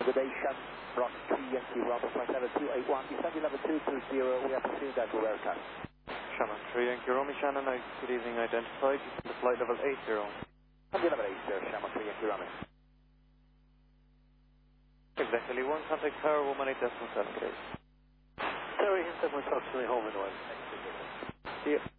Good day, Shan, Rock 3 Yankee Romeo Flight level 281, descend level 220, we have pursued that to aircraft. Shannon 3 Yankee Romeo, Shannon, good evening, identified, the flight level 80. Descend level 80, Shan 3 Yankee Romeo. Exactly, 1 contact tower, 118 decimal 78. Tower, hit them with approximately home and 1. See you.